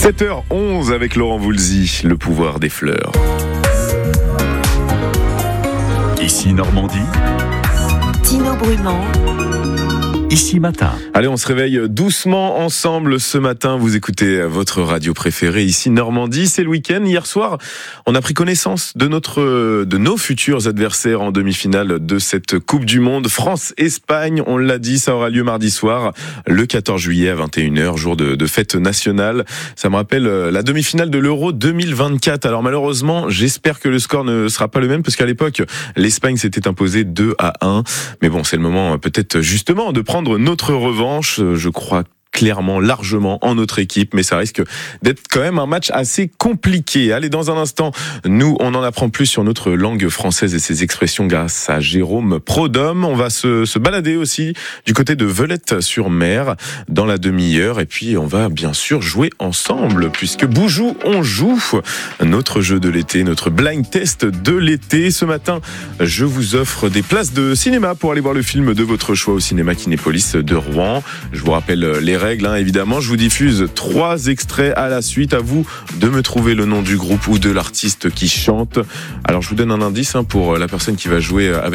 7h11 avec Laurent Voulzy, le pouvoir des fleurs. Ici Normandie. Tino Brument. Ici Matin. Allez, on se réveille doucement ensemble ce matin. Vous écoutez votre radio préférée, ici Normandie. C'est le week-end. Hier soir, on a pris connaissance de nos futurs adversaires en demi-finale de cette Coupe du Monde. France-Espagne, on l'a dit, ça aura lieu mardi soir, le 14 juillet à 21h, jour de fête nationale. Ça me rappelle la demi-finale de l'Euro 2024. Alors malheureusement, j'espère que le score ne sera pas le même, parce qu'à l'époque, l'Espagne s'était imposée 2-1. Mais bon, c'est le moment peut-être justement de prendre notre revanche. Je crois clairement, largement en notre équipe, mais ça risque d'être quand même un match assez compliqué. Allez, dans un instant, nous, on en apprend plus sur notre langue française et ses expressions grâce à Jérôme Prodhomme. On va se balader aussi du côté de Velette-sur-Mer dans la demi-heure, et puis on va bien sûr jouer ensemble, puisque Boujou, on joue notre jeu de l'été, notre blind test de l'été. Ce matin, je vous offre des places de cinéma pour aller voir le film de votre choix au cinéma Kinépolis de Rouen. Je vous rappelle les règles, évidemment. Je vous diffuse 3 extraits à la suite. À vous de me trouver le nom du groupe ou de l'artiste qui chante. Alors, je vous donne un indice pour la personne qui va jouer avec